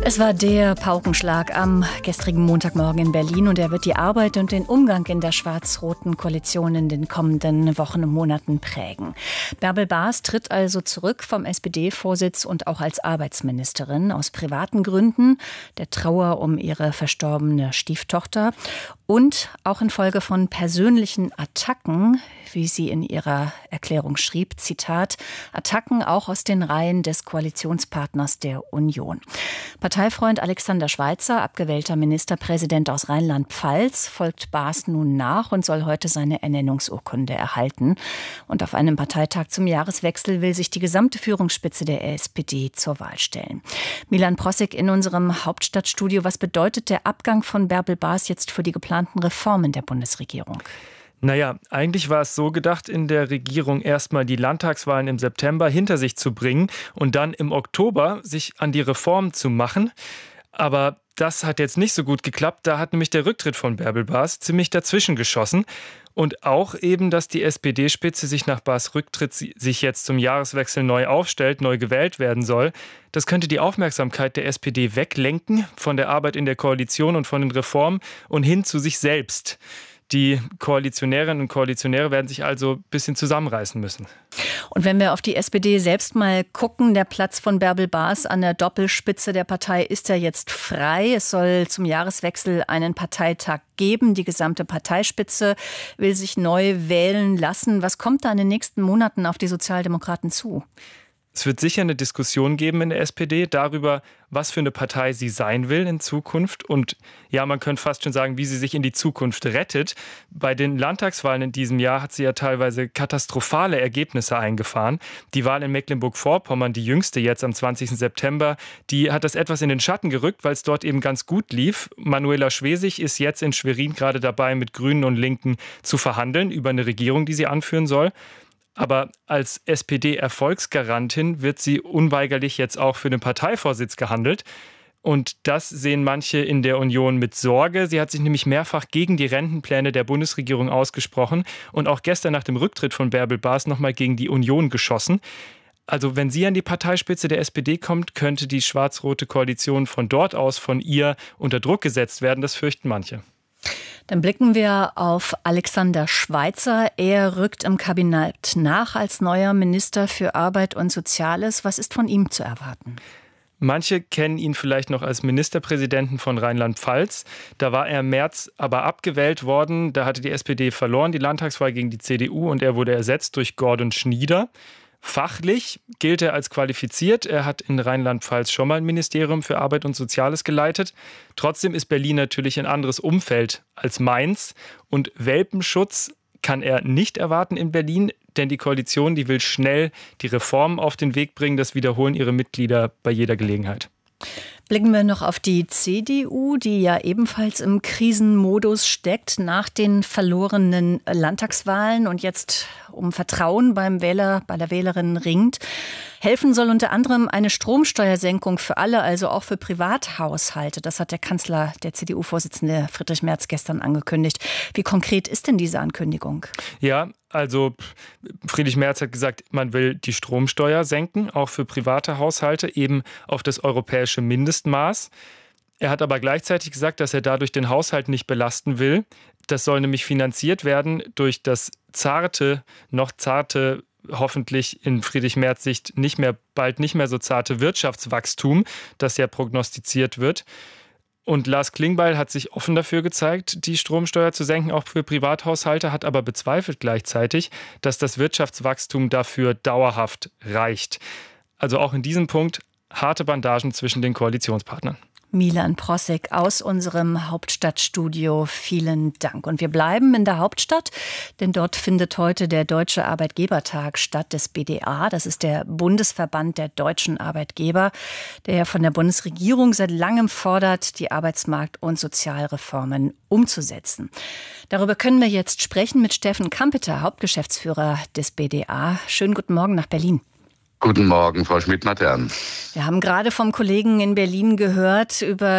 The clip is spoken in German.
Es war der Paukenschlag am gestrigen Montagmorgen in Berlin und er wird die Arbeit und den Umgang in der schwarz-roten Koalition in den kommenden Wochen und Monaten prägen. Bärbel Bas tritt also zurück vom SPD-Vorsitz und auch als Arbeitsministerin aus privaten Gründen, der Trauer um ihre verstorbene Stieftochter und auch infolge von persönlichen Attacken, wie sie in ihrer Erklärung schrieb, Zitat, Attacken auch aus den Reihen des Koalitionspartners der Union. Parteifreund Alexander Schweitzer, abgewählter Ministerpräsident aus Rheinland-Pfalz, folgt Bas nun nach und soll heute seine Ernennungsurkunde erhalten. Und auf einem Parteitag zum Jahreswechsel will sich die gesamte Führungsspitze der SPD zur Wahl stellen. Milan Prossek in unserem Hauptstadtstudio. Was bedeutet der Abgang von Bärbel Bas jetzt für die geplanten Reformen der Bundesregierung? Naja, eigentlich war es so gedacht, in der Regierung erstmal die Landtagswahlen im September hinter sich zu bringen und dann im Oktober sich an die Reform zu machen. Aber das hat jetzt nicht so gut geklappt. Da hat nämlich der Rücktritt von Bärbel Bas ziemlich dazwischen geschossen. Und auch eben, dass die SPD-Spitze sich nach Bas Rücktritt sich jetzt zum Jahreswechsel neu aufstellt, neu gewählt werden soll. Das könnte die Aufmerksamkeit der SPD weglenken von der Arbeit in der Koalition und von den Reformen und hin zu sich selbst. Die Koalitionärinnen und Koalitionäre werden sich also ein bisschen zusammenreißen müssen. Und wenn wir auf die SPD selbst mal gucken, der Platz von Bärbel Bas an der Doppelspitze der Partei ist ja jetzt frei. Es soll zum Jahreswechsel einen Parteitag geben. Die gesamte Parteispitze will sich neu wählen lassen. Was kommt da in den nächsten Monaten auf die Sozialdemokraten zu? Es wird sicher eine Diskussion geben in der SPD darüber, was für eine Partei sie sein will in Zukunft. Und ja, man könnte fast schon sagen, wie sie sich in die Zukunft rettet. Bei den Landtagswahlen in diesem Jahr hat sie ja teilweise katastrophale Ergebnisse eingefahren. Die Wahl in Mecklenburg-Vorpommern, die jüngste jetzt am 20. September, die hat das etwas in den Schatten gerückt, weil es dort eben ganz gut lief. Manuela Schwesig ist jetzt in Schwerin gerade dabei, mit Grünen und Linken zu verhandeln über eine Regierung, die sie anführen soll. Aber als SPD-Erfolgsgarantin wird sie unweigerlich jetzt auch für den Parteivorsitz gehandelt. Und das sehen manche in der Union mit Sorge. Sie hat sich nämlich mehrfach gegen die Rentenpläne der Bundesregierung ausgesprochen und auch gestern nach dem Rücktritt von Bärbel Bas nochmal gegen die Union geschossen. Also wenn sie an die Parteispitze der SPD kommt, könnte die schwarz-rote Koalition von dort aus von ihr unter Druck gesetzt werden. Das fürchten manche. Dann blicken wir auf Alexander Schweitzer. Er rückt im Kabinett nach als neuer Minister für Arbeit und Soziales. Was ist von ihm zu erwarten? Manche kennen ihn vielleicht noch als Ministerpräsidenten von Rheinland-Pfalz. Da war er im März aber abgewählt worden. Da hatte die SPD verloren, die Landtagswahl gegen die CDU, und er wurde ersetzt durch Gordon Schnieder. Fachlich gilt er als qualifiziert. Er hat in Rheinland-Pfalz schon mal ein Ministerium für Arbeit und Soziales geleitet. Trotzdem ist Berlin natürlich ein anderes Umfeld als Mainz. Und Welpenschutz kann er nicht erwarten in Berlin, denn die Koalition, die will schnell die Reformen auf den Weg bringen. Das wiederholen ihre Mitglieder bei jeder Gelegenheit. Blicken wir noch auf die CDU, die ja ebenfalls im Krisenmodus steckt nach den verlorenen Landtagswahlen und jetzt um Vertrauen bei der Wählerin ringt. Helfen soll unter anderem eine Stromsteuersenkung für alle, also auch für Privathaushalte. Das hat der Kanzler, der CDU-Vorsitzende Friedrich Merz gestern angekündigt. Wie konkret ist denn diese Ankündigung? Ja, also Friedrich Merz hat gesagt, man will die Stromsteuer senken, auch für private Haushalte, eben auf das europäische Mindestmaß. Er hat aber gleichzeitig gesagt, dass er dadurch den Haushalt nicht belasten will. Das soll nämlich finanziert werden durch das noch zarte, hoffentlich in Friedrich Merz Sicht bald nicht mehr so zarte Wirtschaftswachstum, das ja prognostiziert wird. Und Lars Klingbeil hat sich offen dafür gezeigt, die Stromsteuer zu senken, auch für Privathaushalte, hat aber bezweifelt gleichzeitig, dass das Wirtschaftswachstum dafür dauerhaft reicht. Also auch in diesem Punkt harte Bandagen zwischen den Koalitionspartnern. Milan Prossek aus unserem Hauptstadtstudio. Vielen Dank. Und wir bleiben in der Hauptstadt, denn dort findet heute der Deutsche Arbeitgebertag statt des BDA. Das ist der Bundesverband der deutschen Arbeitgeber, der ja von der Bundesregierung seit langem fordert, die Arbeitsmarkt- und Sozialreformen umzusetzen. Darüber können wir jetzt sprechen mit Steffen Kampeter, Hauptgeschäftsführer des BDA. Schönen guten Morgen nach Berlin. Guten Morgen, Frau Schmidt-Matern. Wir haben gerade vom Kollegen in Berlin gehört über